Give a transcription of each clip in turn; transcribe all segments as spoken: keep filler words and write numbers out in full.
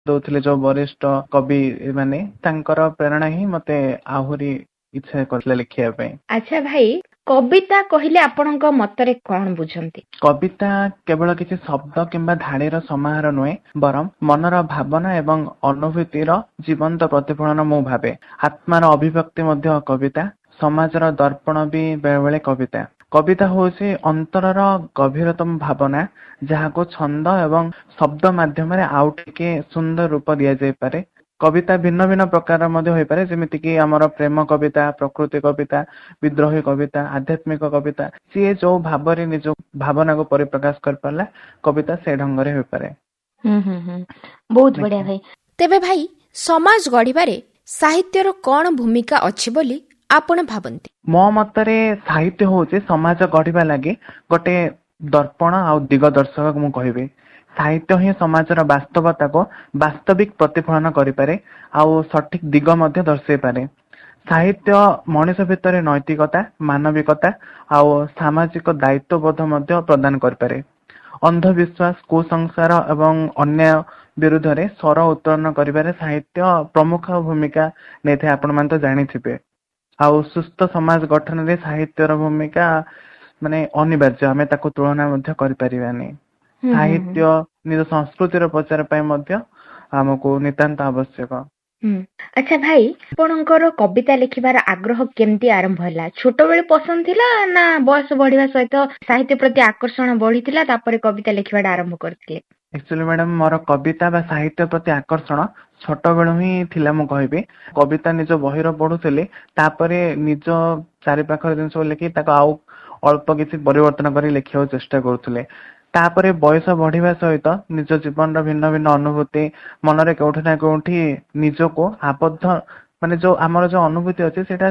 ଦଉଥିଲେ ଯୋଉ ବରିଷ୍ଠ କବି ମାନେ ତାଙ୍କର ପ୍ରେରଣା ହିଁ ମତେ ଆହୁରି ଇଚ୍ଛା କରିଥିଲା ଲେଖିବା ପାଇଁ। ଆଚ୍ଛା ଭାଇ, କବିତା କହିଲେ ଆପଣଙ୍କ ମତରେ କଣ ବୁଝନ୍ତି? କବିତା କେବଳ କିଛି ଶବ୍ଦ କିମ୍ବା ଧାଡିର ସମାହାର ନୁହେଁ, ବରଂ ମନର ଭାବନା ଏବଂ ଅନୁଭୂତିର ଜୀବନ୍ତ ପ୍ରତିଫଳନ ମୁଁ ଭାବେ। ଆତ୍ମାର ଅଭିବ୍ୟକ୍ତି ମଧ୍ୟ କବିତା, ସମାଜର ଦର୍ପଣ ବି ବେଳେବେଳେ କବିତା। କବିତା ହଉଛି ଅନ୍ତରର ଗଭୀରତମ ଭାବନା, ଯାହାକୁ ଛନ୍ଦ ଏବଂ ଶବ୍ଦ ମାଧ୍ୟମରେ ଆଉ ଟିକେ ସୁନ୍ଦର ରୂପ ଦିଆଯାଇପାରେ। କବିତା ଭିନ୍ନ ଭିନ୍ନ ପ୍ରକାର ମଧ୍ୟ ହୋଇପାରେ, ଯେମିତିକି ଆମର ପ୍ରେମ କବିତା, ପ୍ରକୃତି କବିତା, ବିଦ୍ରୋହୀ କବିତା, ଆଧ୍ୟାତ୍ମିକ କବିତା। ସିଏ ଯୋଉ ଭାବରେ ନିଜ ଭାବନାକୁ ପରିପ୍ରକାଶ କରିପାରିଲା, କବିତା ସେ ଢଙ୍ଗରେ ହୋଇପାରେ। ହୁଁ ହୁଁ ହୁଁ ବହୁତ ବଢିଆ ଭାଇ। ତେବେ ଭାଇ, ସମାଜ ଗଢିବାରେ ସାହିତ୍ୟର କଣ ଭୂମିକା ଅଛି ବୋଲି ଆପଣ ଭାବନ୍ତି? ମୋ ମତରେ ସାହିତ୍ୟ ହଉଛି ସମାଜ ଗଢିବା ଲାଗି ଗୋଟେ ଦର୍ପଣ ଆଉ ଦିଗ ଦର୍ଶକ ମୁଁ କହିବି। ସାହିତ୍ୟ ହିଁ ସମାଜର ବାସ୍ତବତାକୁ ବାସ୍ତବିକ ପ୍ରତିଫଳନ କରିପାରେ ଆଉ ସଠିକ ଦିଗ ମଧ୍ୟ ଦର୍ଶାଇ ପାରେ। ସାହିତ୍ୟ ମଣିଷ ଭିତରେ ନୈତିକତା, ମାନବିକତା ଆଉ ସାମାଜିକ ଦାୟିତ୍ୱବୋଧ ମଧ୍ୟ ପ୍ରଦାନ କରିପାରେ। ଅନ୍ଧବିଶ୍ୱାସ, କୁସଂସ୍କାର ଏବଂ ଅନ୍ୟାୟ ବିରୁଦ୍ଧରେ ସ୍ୱର ଉତ୍ତୋଳନ କରିବାରେ ସାହିତ୍ୟ ପ୍ରମୁଖ ଭୂମିକା ନେଇଥାଏ, ଆପଣ ମାନେ ତ ଜାଣିଥିବେ। ଆଉ ସୁସ୍ଥ ସମାଜ ଗଠନରେ ସାହିତ୍ୟର ଭୂମିକା ମାନେ ଅନିବାର୍ଯ୍ୟ, ଆମେ ତାକୁ ତୁଳନା ମଧ୍ୟ କରିପାରିବାନି। ସାହିତ୍ୟ ନିଜ ସଂସ୍କୃତିର ପ୍ରଚାର ପାଇଁ ମଧ୍ୟ ଆମକୁ ନିତାନ୍ତ ଆବଶ୍ୟକ। ହୁଁ ଆଚ୍ଛା ଭାଇ, ଆପଣଙ୍କର କବିତା ଲେଖିବାର ଆଗ୍ରହ କେମିତି ଆରମ୍ଭ ହେଲା? ଛୋଟବେଳେ ପସନ୍ଦ ଥିଲା ନା ବୟସ ବଢିବା ସହିତ ସାହିତ୍ୟ ପ୍ରତି ଆକର୍ଷଣ ବଢିଥିଲା, ତାପରେ କବିତା ଲେଖିବାଟା ଆରମ୍ଭ କରିଥିଲେ? ଆକ୍ଚୁଆଲି ମ୍ୟାଡାମ, ମୋର କବିତା ବା ସାହିତ୍ୟ ପ୍ରତି ଆକର୍ଷଣ ଛୋଟ ବେଳୁ ହିଁ ଥିଲା ମୁଁ କହିବି। କବିତା ନିଜ ବହିର ପଢୁଥିଲି, ତାପରେ ନିଜ ଚାରି ପାଖର ଜିନିଷ ଲେଖି ତାକୁ ଆଉ ଅଳ୍ପ କିଛି ପରିବର୍ତ୍ତନ କରି ଲେଖିବାକୁ ଚେଷ୍ଟା କରୁଥିଲେ। ତାପରେ ବୟସ ବଢିବା ସହିତ ନିଜ ଜୀବନର ଭିନ୍ନ ଭିନ୍ନ ଅନୁଭୂତି ମନରେ କୋଉଠି ନା କୋଉଠି ନିଜକୁ ଆବଦ୍ଧ, ମାନେ ଯୋଉ ଆମର ଯୋଉ ଅନୁଭୂତି ଅଛି ସେଇଟା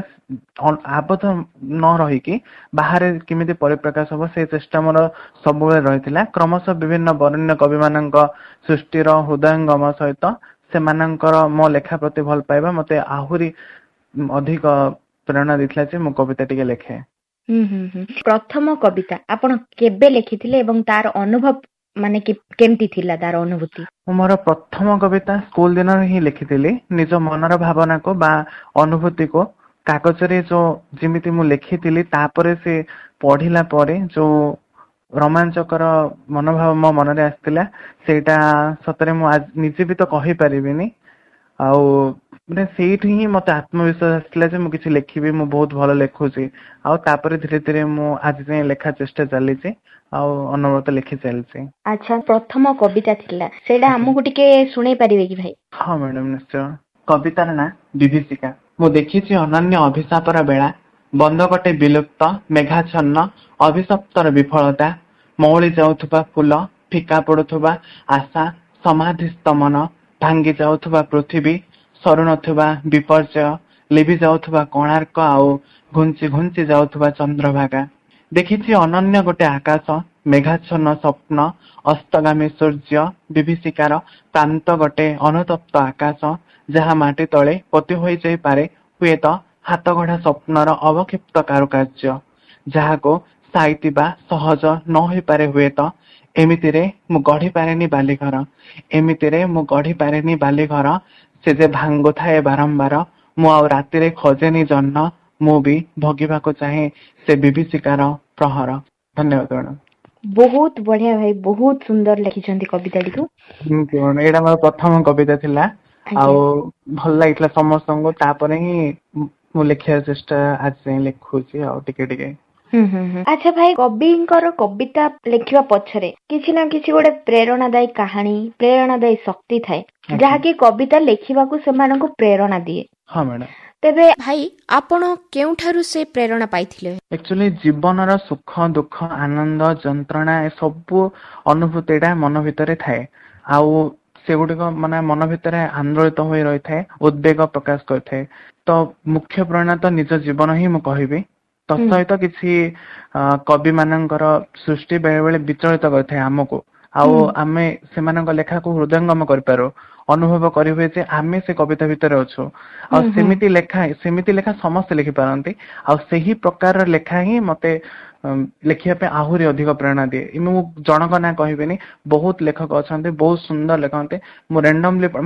ଆବଦ୍ଧ ନ ରହିକି ବାହାରେ କେମିତି ପରିପ୍ରକାଶ ହବ, ସେ ଚେଷ୍ଟା ମୋର ସବୁବେଳେ ରହିଥିଲା। କ୍ରମଶଃ ବିଭିନ୍ନ ବରେଣ୍ୟ କବି ମାନଙ୍କ ସୃଷ୍ଟିର ହୃଦୟଙ୍ଗମ ସହିତ ସେମାନଙ୍କର ମୋ ଲେଖା ପ୍ରତି ଭଲ ପାଇବା ମତେ ଆହୁରି ଅଧିକ ପ୍ରେରଣା ଦେଇଥିଲା ଯେ ମୁଁ କବିତା ଟିକେ ଲେଖେ। ହୁଁ ହୁଁ ହୁଁ ପ୍ରଥମ କବିତା ଆପଣ କେବେ ଲେଖିଥିଲେ ଏବଂ ତାର ଅନୁଭବ ମାନେ କେମିତି ଥିଲା, ତାର ଅନୁଭୂତି? ମୁଁ ମୋର ପ୍ରଥମ କବିତା ସ୍କୁଲ ଦିନରେ ହିଁ ଲେଖିଥିଲି। ନିଜ ମନର ଭାବନାକୁ ବା ଅନୁଭୂତିକୁ କାଗଜରେ ଯୋଉ ଯେମିତି ମୁଁ ଲେଖିଥିଲି, ତାପରେ ସେ ପଢିଲା ପରେ ଯୋଉ ରୋମାଞ୍ଚକର ମନୋଭାବ ମୋ ମନରେ ଆସିଥିଲା, ସେଇଟା ସତରେ ମୁଁ ନିଜେ ବି ତ କହିପାରିବିନି। ଆଉ ମାନେ ସେଇଠି ହିଁ ମତେ ଆତ୍ମବିଶ୍ୱାସ ଆସିଥିଲା ଯେ ମୁଁ କିଛି ଲେଖିବି, ମୁଁ ବହୁତ ଭଲ ଲେଖୁଛି। ଆଉ ତାପରେ ଧୀରେ ଧୀରେ ମୁଁ ଆଜି ଯାଏଁ ଲେଖା ଚେଷ୍ଟା ଚାଲିଛି ଆଉ ଅନବରତ ଲେଖି ଚାଲିଛି। ଆଚ୍ଛା, ପ୍ରଥମ କବିତା ଥିଲା ସେଇଟା ଆମକୁ ଟିକେ ଶୁଣେଇ ପାରିବେ କି ଭାଇ? ହଁ ମ୍ୟାଡାମ, ନିଶ୍ଚୟ। କବିତାର ନାଁ ବିଭୀଷିକା। ମୁଁ ଦେଖିଛି ଅନନ୍ୟ ଅଭିଶାପର ବେଳା, ବନ୍ଧକଟେ ବିଲୁପ୍ତ ମେଘାଚ୍ଛନ୍ନ ଅଭିଶପ୍ତର ବିଫଳତା, ମଉଳି ଯାଉଥିବା ଫୁଲ, ଫିକା ପଡୁଥିବା ଆଶା, ସମାଧିସ୍ଥ ମନ, ଭାଙ୍ଗି ଯାଉଥିବା ପୃଥିବୀ, ସରୁ ନଥିବା ବିପର୍ଯ୍ୟୟ, ଲିଭି ଯାଉଥିବା କୋଣାର୍କ ଆଉ ଘୁଞ୍ଚି ଘୁଞ୍ଚି ଯାଉଥିବା ଚନ୍ଦ୍ରଭାଗା। ଦେଖିଛି ଅନନ୍ୟ ଗୋଟେ ଆକାଶ, ମେଘାଚ୍ଛନ୍ନ ସ୍ୱପ୍ନ, ଅସ୍ତଗାମୀ ସୂର୍ଯ୍ୟ, ବିଭୀଷିକାର ପ୍ରାନ୍ତ ଗୋଟେ ଅନୁତପ୍ତ ଆକାଶ, ଯାହା ମାଟି ତଳେ ପୋତି ହୋଇଯାଇପାରେ ହୁଏତ ହାତଗଢା ସ୍ୱପ୍ନର ଅବକ୍ଷିପ୍ତ କାରୁକାର୍ଯ୍ୟ, ଯାହାକୁ ସାଇତିବା ସହଜ ନ ହୋଇପାରେ ହୁଏତ। ଏମିତିରେ ମୁଁ ଗଢି ପାରେନି ବାଲିଘର, ଏମିତିରେ ମୁଁ ଗଢି ପାରେନି ବାଲିଘର, ସେ ଯେ ଭାଙ୍ଗୁଥାଏ ବାରମ୍ବାର, ମୁଁ ଆଉ ରାତିରେ ଖୋଜେନି ଜହ୍ନ, ମୁଁ ବି ଭୋଗିବାକୁ ଚାହେଁ ସେ ବିଭୀଷିକାର ପ୍ରହର। ଧନ୍ୟବାଦ ମ୍ୟାଡାମ। ବହୁତ ବଢିଆ ଭାଇ, ବହୁତ ସୁନ୍ଦର ଲେଖିଛନ୍ତି କବିତାଟିକୁ। ଏଇଟା ମୋର ପ୍ରଥମ କବିତା ଥିଲା ଆଉ ଭଲ ଲାଗିଥିଲା ସମସ୍ତଙ୍କୁ। ତାପରେ ହିଁ ମୁଁ ଲେଖିବା ଚେଷ୍ଟା ଆଜି ଯାଏଁ ଲେଖୁଛି ଆଉ ଟିକେ ଟିକେ। ହୁଁ ହୁଁ ହୁଁ ଆଚ୍ଛା ଭାଇ, କବିଙ୍କର କବିତା ଲେଖିବା ପଛରେ କିଛି ନା କିଛି ଗୋଟେ ପ୍ରେରଣାଦାୟୀ କାହାଣୀ, ପ୍ରେରଣାଦାୟୀ ଶକ୍ତି ଥାଏ, ଯାହାକି କବିତା ଲେଖିବାକୁ ସେମାନଙ୍କୁ ପ୍ରେରଣା ଦିଏ। ହଁ ମ୍ୟାଡାମ। ତେବେ ଭାଇ, ଆପଣ କେଉଁଠାରୁ ସେ ପ୍ରେରଣା ପାଇଥିଲେ? ଆକ୍ଚୁଆଲି ଜୀବନର ସୁଖ ଦୁଃଖ, ଆନନ୍ଦ ଯନ୍ତ୍ରଣା, ଏ ସବୁ ଅନୁଭୂତିଟା ମନ ଭିତରେ ଥାଏ ଆଉ ସେଗୁଡିକ ମାନେ ମନ ଭିତରେ ଆନ୍ଦୋଳିତ ହୋଇ ରହିଥାଏ, ଉଦ୍ବେଗ ପ୍ରକାଶ କରିଥାଏ। ତ ମୁଖ୍ୟ ପ୍ରେରଣା ତ ନିଜ ଜୀବନ ହିଁ ମୁଁ କହିବି। ତ ସହିତ କିଛି କବି ମାନଙ୍କର ସୃଷ୍ଟି ବେଳେ ବେଳେ ବିଚଳିତ କରିଥାଏ ଆମକୁ, ଆଉ ଆମେ ସେମାନଙ୍କ ଲେଖାକୁ ହୃଦୟଙ୍ଗମ କରିପାରୁ, ଅନୁଭବ କରିହୁଏ ଯେ ଆମେ ସେ କବିତା ଭିତରେ ଅଛୁ। ଆଉ ସେମିତି ଲେଖା ସେମିତି ଲେଖା ସମସ୍ତେ ଲେଖିପାରନ୍ତି, ଆଉ ସେହି ପ୍ରକାରର ଲେଖା ହିଁ ମତେ ଲେଖିବା ପାଇଁ ଆହୁରି ଅଧିକ ପ୍ରେରଣା ଦିଏ। ମୁଁ ଜଣଙ୍କ ନାଁ କହିବିନି, ବହୁତ ଲେଖକ ଅଛନ୍ତି, ବହୁତ ସୁନ୍ଦର ଲେଖନ୍ତି। ମୁଁ ରାଣ୍ଡମଲି